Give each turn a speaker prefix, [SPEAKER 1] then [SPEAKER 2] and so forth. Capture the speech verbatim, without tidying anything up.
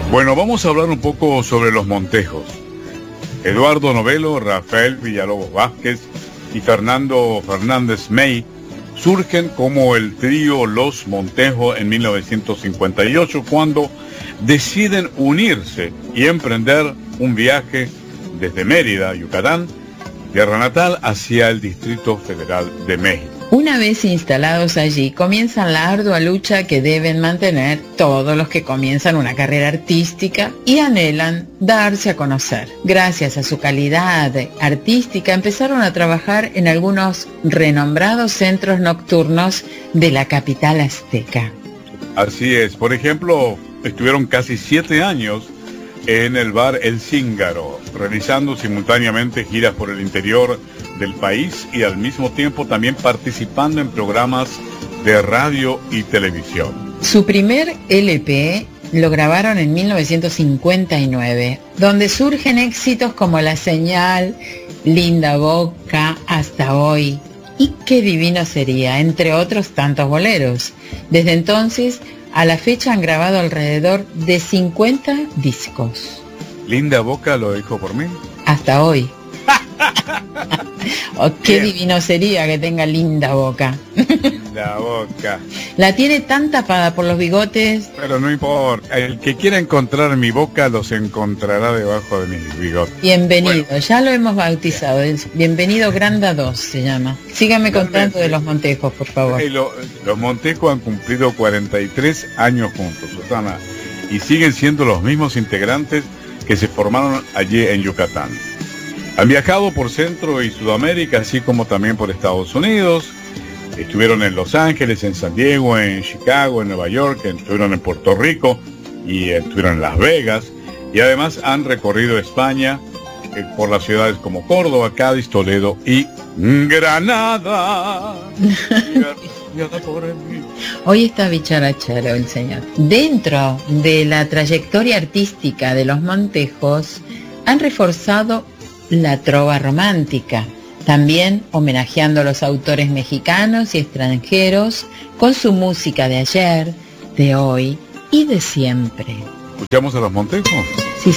[SPEAKER 1] Bueno, vamos a hablar un poco sobre los Montejos. Eduardo Novelo, Rafael Villalobos Vázquez y Fernando Fernández May surgen como el trío Los Montejos en mil novecientos cincuenta y ocho, cuando deciden unirse y emprender un viaje desde Mérida, Yucatán, tierra natal, hacia el Distrito Federal de México.
[SPEAKER 2] Una vez instalados allí, comienzan la ardua lucha que deben mantener todos los que comienzan una carrera artística y anhelan darse a conocer. Gracias a su calidad artística, empezaron a trabajar en algunos renombrados centros nocturnos de la capital azteca.
[SPEAKER 1] Así es, por ejemplo, estuvieron casi siete años en el bar El Cíngaro, realizando simultáneamente giras por el interior del país y al mismo tiempo también participando en programas de radio y televisión.
[SPEAKER 2] Su primer L P lo grabaron en mil novecientos cincuenta y nueve, donde surgen éxitos como La Señal, Linda Boca, Hasta Hoy y Qué Divino Sería, entre otros tantos boleros. Desde entonces a la fecha han grabado alrededor de cincuenta discos.
[SPEAKER 1] Linda Boca lo dijo por mí.
[SPEAKER 2] Hasta Hoy. Oh, qué Bien. Divino sería que tenga linda boca.
[SPEAKER 1] Linda boca.
[SPEAKER 2] La tiene tan tapada por los bigotes.
[SPEAKER 1] Pero no importa. El que quiera encontrar mi boca los encontrará debajo de mis bigotes.
[SPEAKER 2] Bienvenido. Bueno. Ya lo hemos bautizado. Bienvenido Granda dos se llama. Sígame contando de los Montejos, por favor.
[SPEAKER 1] Hey, lo, los Montejos han cumplido cuarenta y tres años juntos, Susana, y siguen siendo los mismos integrantes que se formaron allí en Yucatán. Han viajado por Centro y Sudamérica, así como también por Estados Unidos. Estuvieron en Los Ángeles, en San Diego, en Chicago, en Nueva York, estuvieron en Puerto Rico y estuvieron en Las Vegas. Y además han recorrido España eh, por las ciudades como Córdoba, Cádiz, Toledo y Granada.
[SPEAKER 2] Hoy está bicharachero el señor. Dentro de la trayectoria artística de los Montejos, han reforzado la trova romántica, también homenajeando a los autores mexicanos y extranjeros con su música de ayer, de hoy y de siempre.
[SPEAKER 1] ¿Escuchamos a los Montejos?
[SPEAKER 2] Sí,